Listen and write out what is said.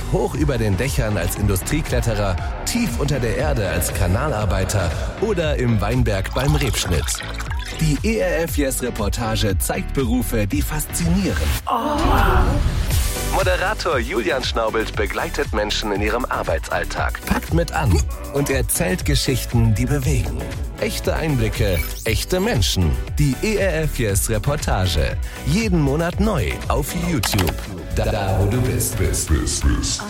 hoch über den Dächern als Industriekletterer, tief unter der Erde als Kanalarbeiter oder im Weinberg beim Rebschnitt. Die ERF Yes Reportage zeigt Berufe, die faszinieren. Moderator Julian Schnaubelt begleitet Menschen in ihrem Arbeitsalltag, packt mit an und erzählt Geschichten, die bewegen. Echte Einblicke, echte Menschen. Die ERF Yes Reportage. Jeden Monat neu auf YouTube. Da wo du bist.